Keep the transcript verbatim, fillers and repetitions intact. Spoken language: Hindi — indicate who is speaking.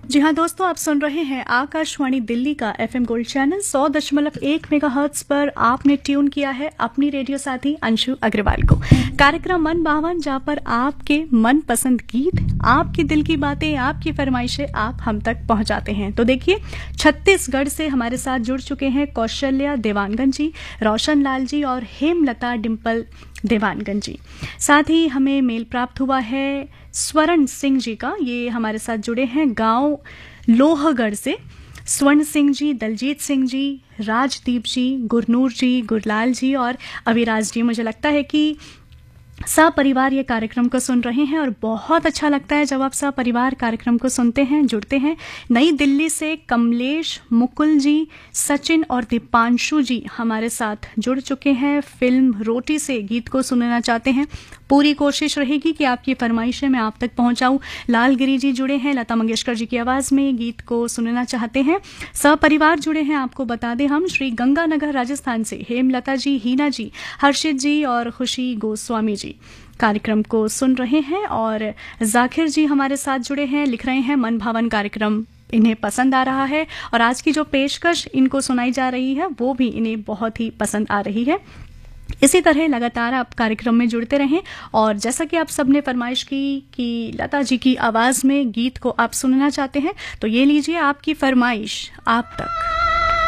Speaker 1: जी हाँ दोस्तों, आप सुन रहे हैं आकाशवाणी दिल्ली का एफएम गोल्ड चैनल सौ दशमलव एक मेगाहर्ट्ज पर। आपने ट्यून किया है अपनी रेडियो साथी अंशु अग्रवाल को। कार्यक्रम मन भावन, जहाँ पर आपके मन पसंद गीत, आपकी दिल की बातें, आपकी फरमाइशें आप हम तक पहुंचाते हैं। तो देखिए, छत्तीसगढ़ से हमारे साथ जुड़ चुके हैं कौशल्या देवानगन जी, रोशन लाल जी और हेमलता डिम्पल देवानगन जी। साथ ही हमें मेल प्राप्त हुआ है स्वर्ण सिंह जी का, ये हमारे साथ जुड़े हैं गांव लोहगढ़ से। स्वर्ण सिंह जी, दलजीत सिंह जी, राजदीप जी, गुरनूर जी, गुरलाल जी और अविराज जी। मुझे लगता है कि सपरिवार ये कार्यक्रम को सुन रहे हैं और बहुत अच्छा लगता है जब आप सपरिवार कार्यक्रम को सुनते हैं, जुड़ते हैं। नई दिल्ली से कमलेश, मुकुल जी, सचिन और दीपांशु जी हमारे साथ जुड़ चुके हैं। फिल्म रोटी से गीत को सुनना चाहते हैं। पूरी कोशिश रहेगी कि आपकी फरमाइशें मैं आप तक पहुंचाऊं। लालगिरी जी जुड़े हैं, लता मंगेशकर जी की आवाज में गीत को सुनना चाहते हैं। सपरिवार जुड़े हैं, आपको बता दें हम श्री गंगानगर राजस्थान से हेमलता जी, हीना जी, हर्षित जी और खुशी गोस्वामी जी कार्यक्रम को सुन रहे हैं। और जाकिर जी हमारे साथ जुड़े हैं, लिख रहे हैं मन भावन कार्यक्रम इन्हें पसंद आ रहा है और आज की जो पेशकश इनको सुनाई जा रही है वो भी इन्हें बहुत ही पसंद आ रही है। इसी तरह लगातार आप कार्यक्रम में जुड़ते रहें। और जैसा कि आप सबने फरमाइश की कि लता जी की आवाज़ में गीत को आप सुनना चाहते हैं, तो ये लीजिए आपकी फरमाइश आप तक।